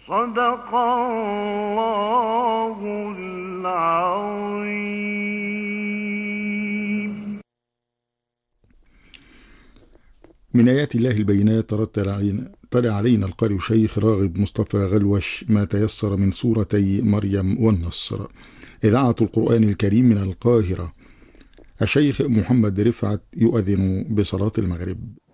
صدق الله العظيم. من آيات الله البينات طلع علينا القارئ الشيخ راغب مصطفى غلوش ما تيسر من سورتي مريم والنصر. إذاعة القرآن الكريم من القاهرة. الشيخ محمد رفعت يؤذن بصلاة المغرب.